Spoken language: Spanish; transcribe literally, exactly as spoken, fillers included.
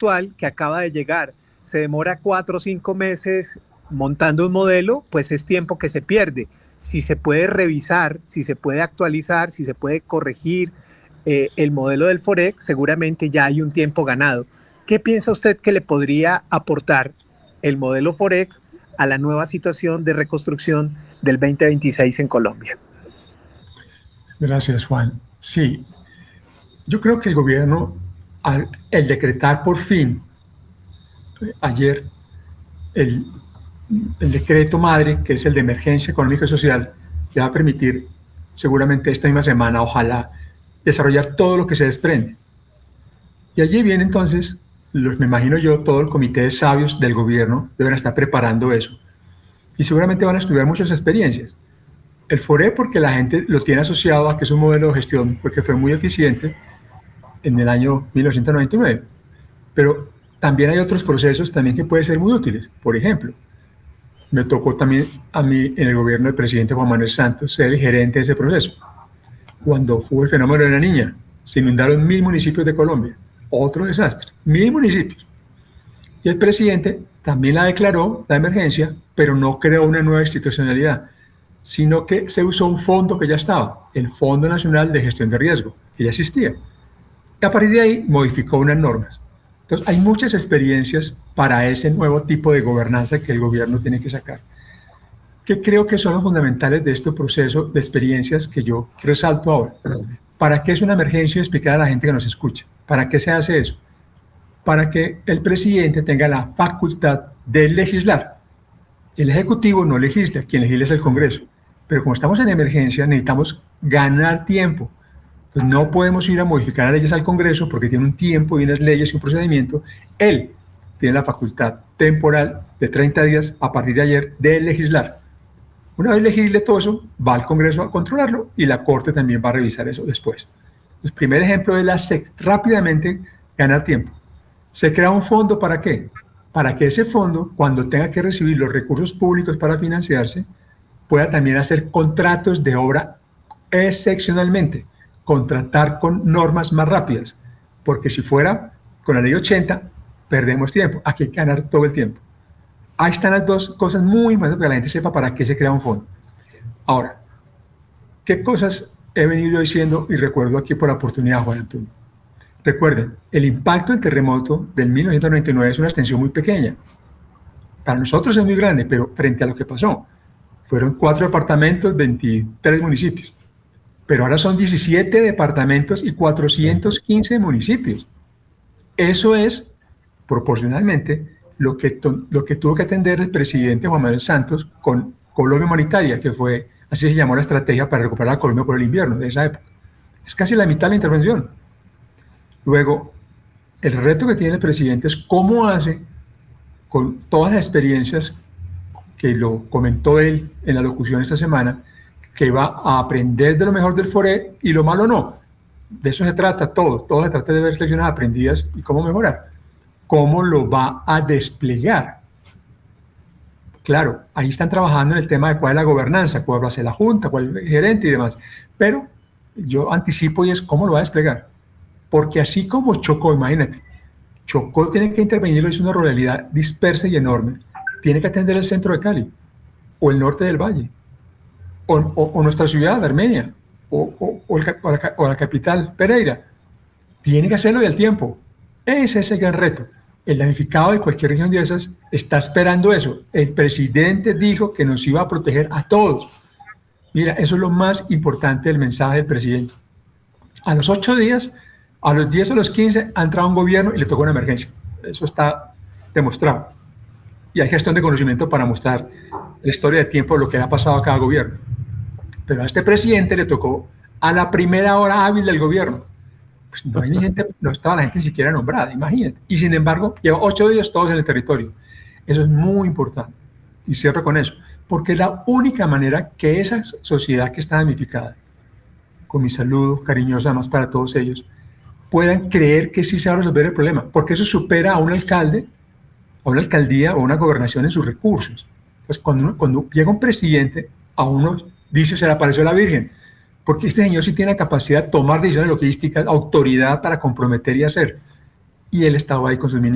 actual que acaba de llegar se demora cuatro o cinco meses montando un modelo, pues es tiempo que se pierde. Si se puede revisar, si se puede actualizar, si se puede corregir eh, el modelo del Forex, seguramente ya hay un tiempo ganado. ¿Qué piensa usted que le podría aportar el modelo Forex a la nueva situación de reconstrucción del veinte veintiséis en Colombia? Gracias, Juan. Sí, yo creo que el gobierno, al el decretar por fin ayer el, el decreto madre, que es el de emergencia económica y social, que va a permitir seguramente esta misma semana, ojalá, desarrollar todo lo que se desprende. Y allí viene entonces, los, me imagino yo, todo el comité de sabios del gobierno deben estar preparando eso. Y seguramente van a estudiar muchas experiencias. El FORE, porque la gente lo tiene asociado a que es un modelo de gestión, porque fue muy eficiente en el año mil novecientos noventa y nueve. Pero también hay otros procesos también que pueden ser muy útiles. Por ejemplo, me tocó también a mí en el gobierno del presidente Juan Manuel Santos ser el gerente de ese proceso. Cuando fue el fenómeno de la Niña, se inundaron mil municipios de Colombia. Otro desastre, mil municipios. Y el presidente también la declaró, la emergencia, pero no creó una nueva institucionalidad, sino que se usó un fondo que ya estaba, el Fondo Nacional de Gestión de Riesgo, que ya existía. Y a partir de ahí modificó unas normas. Entonces, hay muchas experiencias para ese nuevo tipo de gobernanza que el gobierno tiene que sacar, que creo que son los fundamentales de este proceso de experiencias que yo resalto ahora. ¿Para qué es una emergencia? Explicar a la gente que nos escucha. ¿Para qué se hace eso? Para que el presidente tenga la facultad de legislar. El Ejecutivo no legisla, quien legisla es el Congreso. Pero como estamos en emergencia, necesitamos ganar tiempo. Entonces no podemos ir a modificar las leyes al Congreso porque tiene un tiempo y unas leyes y un procedimiento. Él tiene la facultad temporal de treinta días a partir de ayer de legislar. Una vez legisle todo eso, va al Congreso a controlarlo y la Corte también va a revisar eso después. El primer ejemplo es la S E C, rápidamente ganar tiempo. Se crea un fondo, ¿para qué? Para que ese fondo, cuando tenga que recibir los recursos públicos para financiarse, pueda también hacer contratos de obra excepcionalmente, contratar con normas más rápidas, porque si fuera con la ley ochenta, perdemos tiempo. Aquí hay que ganar todo el tiempo. Ahí están las dos cosas muy importantes para que la gente sepa para qué se crea un fondo. Ahora, ¿qué cosas he venido diciendo y recuerdo aquí por la oportunidad, Juan Antonio? Recuerden, el impacto del terremoto del mil novecientos noventa y nueve es una extensión muy pequeña. Para nosotros es muy grande, pero frente a lo que pasó, fueron cuatro departamentos, veintitrés municipios. Pero ahora son diecisiete departamentos y cuatrocientos quince municipios. Eso es, proporcionalmente, lo que, lo que tuvo que atender el presidente Juan Manuel Santos con Colombia Humanitaria, que fue, así se llamó la estrategia para recuperar a Colombia por el invierno de esa época. Es casi la mitad de la intervención. Luego, el reto que tiene el presidente es cómo hace con todas las experiencias que lo comentó él en la locución esta semana, que va a aprender de lo mejor del FORE y lo malo no. De eso se trata todo. Todo se trata de ver lecciones aprendidas y cómo mejorar. ¿Cómo lo va a desplegar? Claro, ahí están trabajando en el tema de cuál es la gobernanza, cuál va a ser la junta, cuál es el gerente y demás. Pero yo anticipo y es cómo lo va a desplegar. Porque así como Chocó, imagínate, Chocó tiene que intervenir, es una ruralidad dispersa y enorme. Tiene que atender el centro de Cali, o el norte del Valle, o, o, o nuestra ciudad, Armenia, o, o, o, el, o, la, o la capital, Pereira. Tiene que hacerlo y al tiempo. Ese es el gran reto. El damnificado de cualquier región de esas está esperando eso. El presidente dijo que nos iba a proteger a todos. Mira, eso es lo más importante del mensaje del presidente. A los ocho días, a los diez, a los quince, ha entrado un gobierno y le tocó una emergencia. Eso está demostrado. Y hay gestión de conocimiento para mostrar la historia de tiempo de lo que le ha pasado a cada gobierno. Pero a este presidente le tocó a la primera hora hábil del gobierno. Pues no, hay ni gente, no estaba la gente ni siquiera nombrada, imagínate. Y sin embargo, lleva ocho días todos en el territorio. Eso es muy importante. Y cierro con eso. Porque es la única manera que esa sociedad que está damnificada, con mi saludo cariñoso además para todos ellos, puedan creer que sí se va a resolver el problema. Porque eso supera a un alcalde, a una alcaldía o una gobernación en sus recursos. Pues cuando, uno, cuando llega un presidente, a uno dice se le apareció la Virgen. Porque este señor sí tiene la capacidad de tomar decisiones logísticas, autoridad para comprometer y hacer. Y él estaba ahí con sus ministros.